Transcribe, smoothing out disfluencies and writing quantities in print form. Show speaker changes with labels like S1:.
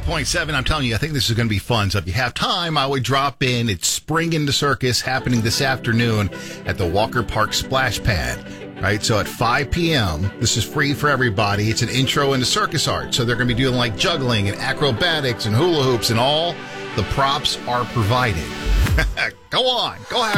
S1: 101.7. I'm telling you, I think this is going to be fun. So if you have time, I would drop in. It's Spring into Circus happening this afternoon at the Walker Park Splash Pad. Right, so at 5 p.m., this is free for everybody. It's an intro into circus art. So they're going to be doing like juggling and acrobatics and hula hoops and all the props are provided. Go on. Go have